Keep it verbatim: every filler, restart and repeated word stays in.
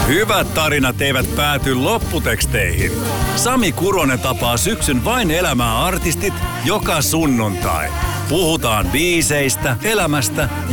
Hyvät tarinat eivät pääty lopputeksteihin. Sami Kuronen tapaa syksyn Vain elämää -artistit joka sunnuntai. Puhutaan biiseistä, elämästä